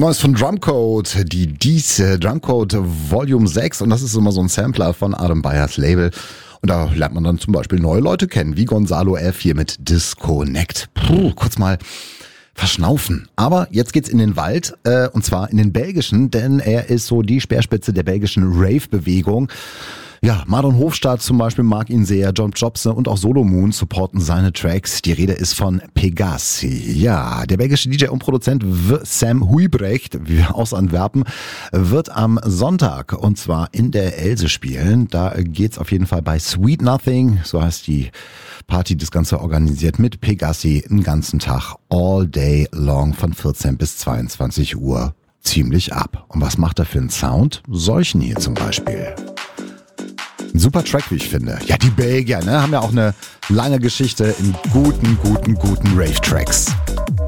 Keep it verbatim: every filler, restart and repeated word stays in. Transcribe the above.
Neues von Drumcode, die Dies äh, Drumcode Volume sechs, und das ist immer so ein Sampler von Adam Beyers Label. Und da lernt man dann zum Beispiel neue Leute kennen, wie Gonzalo F hier mit Disconnect. Puh, kurz mal verschnaufen. Aber jetzt geht's in den Wald, äh, und zwar in den belgischen, denn er ist so die Speerspitze der belgischen Rave-Bewegung. Ja, Mardon Hofstadt zum Beispiel mag ihn sehr, John Jobse und auch Solo Moon supporten seine Tracks. Die Rede ist von Pegasi. Ja, der belgische D J und Produzent Sam Huybrecht aus Antwerpen wird am Sonntag, und zwar in der Else spielen. Da geht's auf jeden Fall bei Sweet Nothing, so heißt die Party, das Ganze organisiert mit Pegasi den ganzen Tag, all day long von vierzehn bis zweiundzwanzig Uhr ziemlich ab. Und was macht er für einen Sound? Solchen hier zum Beispiel. Ein super Track, wie ich finde. Ja, die Belgier, ne, haben ja auch eine lange Geschichte in guten, guten, guten Rave-Tracks.